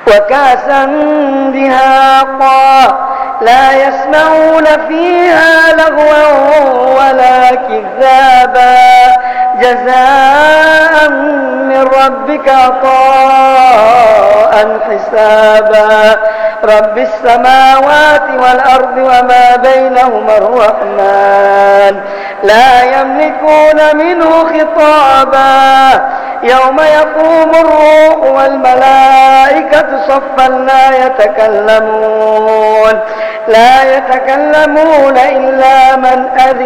وكأسا دهاقا لا يسمعون فيها لغوا ولا كذابا جزاء من ربك عطاء حسابا رب السماوات والأرض وما بينهما الرحمن لا يملكون منه خطابا يوم يقوم الروح والملائكة صفا لا يتكلمون إلا من أذن